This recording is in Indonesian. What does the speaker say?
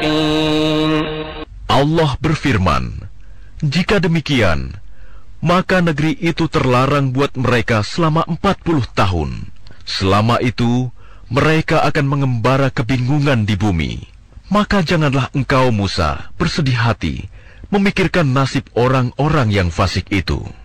يقين. Allah berfirman, jika demikian, maka negeri itu terlarang buat mereka selama 40 tahun. Selama itu, mereka akan mengembara kebingungan di bumi. Maka janganlah engkau, Musa, bersedih hati memikirkan nasib orang-orang yang fasik itu.